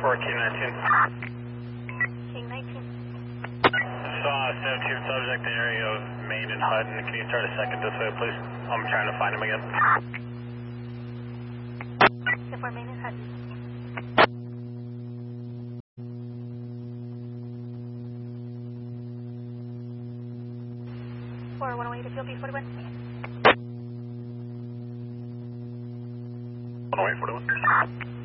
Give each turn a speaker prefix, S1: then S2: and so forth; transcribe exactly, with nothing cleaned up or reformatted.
S1: for King nineteen.
S2: King nineteen.
S1: Saw a seventeen subject in the area of Main and Hutton. Can you start a second this way, please? I'm trying to find him again.
S2: Step four, Main and Hutton. four one oh eight to field B forty-one.
S1: one oh eight forty-one.